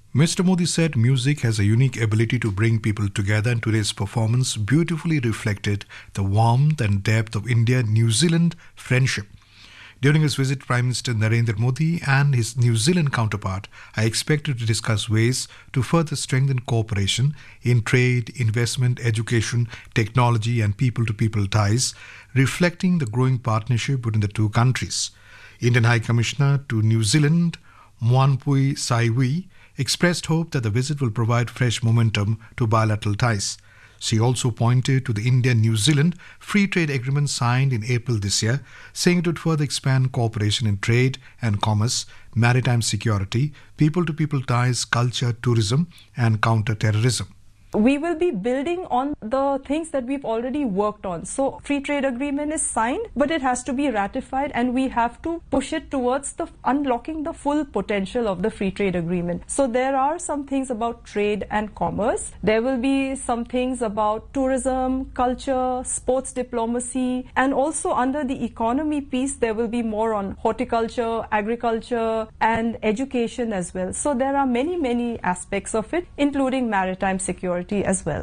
Mr. Modi said music has a unique ability to bring people together, and today's performance beautifully reflected the warmth and depth of India-New Zealand friendship. During his visit, Prime Minister Narendra Modi and his New Zealand counterpart are expected to discuss ways to further strengthen cooperation in trade, investment, education, technology and people-to-people ties, reflecting the growing partnership between the two countries. Indian High Commissioner to New Zealand, Moanpui Saiwi, expressed hope that the visit will provide fresh momentum to bilateral ties. She also pointed to the India-New Zealand free trade agreement signed in April this year, saying it would further expand cooperation in trade and commerce, maritime security, people-to-people ties, culture, tourism and counter-terrorism. We will be building on the things that we've already worked on. So free trade agreement is signed, but it has to be ratified and we have to push it towards the unlocking the full potential of the free trade agreement. So there are some things about trade and commerce. There will be some things about tourism, culture, sports diplomacy, and also under the economy piece, there will be more on horticulture, agriculture, and education as well. So there are many aspects of it, including maritime security as well.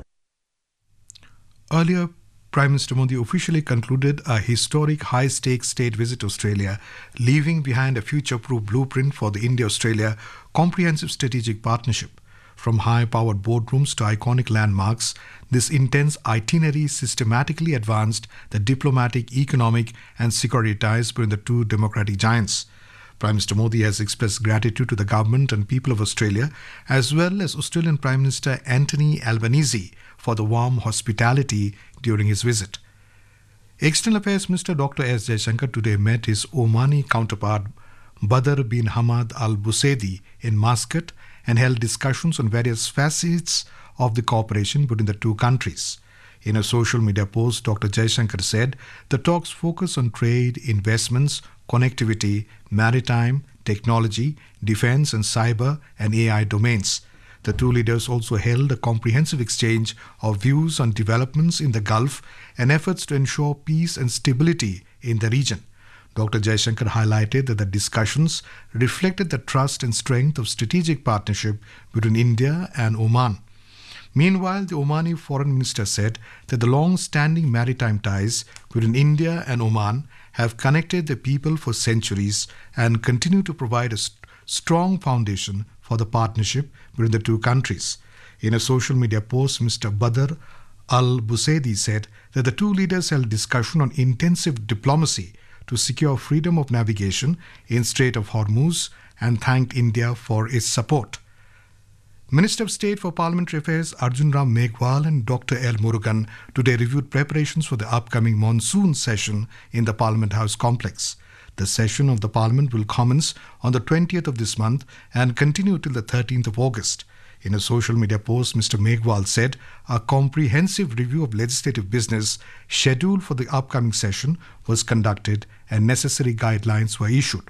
Earlier, Prime Minister Modi officially concluded a historic high-stakes state visit to Australia, leaving behind a future-proof blueprint for the India-Australia comprehensive strategic partnership. From high-powered boardrooms to iconic landmarks, this intense itinerary systematically advanced the diplomatic, economic and security ties between the two democratic giants. Prime Minister Modi has expressed gratitude to the government and people of Australia, as well as Australian Prime Minister Anthony Albanese for the warm hospitality during his visit. External Affairs Minister Dr. S. Jaishankar today met his Omani counterpart Badr bin Hamad Al Busaidi in Muscat and held discussions on various facets of the cooperation between the two countries. In a social media post, Dr. Jaishankar said the talks focus on trade, investments, connectivity, maritime, technology, defense and cyber and AI domains. The two leaders also held a comprehensive exchange of views on developments in the Gulf and efforts to ensure peace and stability in the region. Dr. Jaishankar highlighted that the discussions reflected the trust and strength of strategic partnership between India and Oman. Meanwhile, the Omani foreign minister said that the long-standing maritime ties between India and Oman have connected the people for centuries and continue to provide a strong foundation for the partnership between the two countries. In a social media post, Mr. Badr Al Busaidi said that the two leaders held discussion on intensive diplomacy to secure freedom of navigation in Strait of Hormuz and thanked India for its support. Minister of State for Parliamentary Affairs Arjun Ram Meghwal and Dr. L. Murugan today reviewed preparations for the upcoming monsoon session in the Parliament House complex. The session of the Parliament will commence on the 20th of this month and continue till the 13th of August. In a social media post, Mr. Meghwal said a comprehensive review of legislative business scheduled for the upcoming session was conducted and necessary guidelines were issued.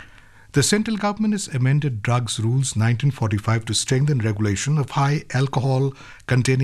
The central government has amended Drugs Rules 1945 to strengthen regulation of high alcohol containing